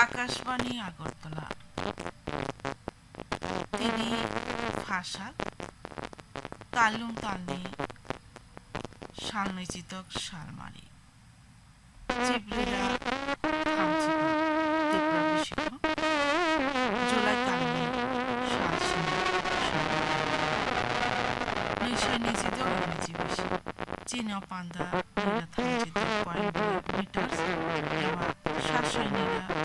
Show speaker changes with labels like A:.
A: আকাশবাণী আগরতলা তিনি ফাঁসাল তালুম তালনি সালনৈচিতক সালমারি চিবরিলা থামচিব তীব্রবিশিখ জুলাই তালনি সালসিনি নৈশয় নিজিত নিজিবিশি চীন পান্দা নিরা থামচিত point metres এবার সাতশয় নিরা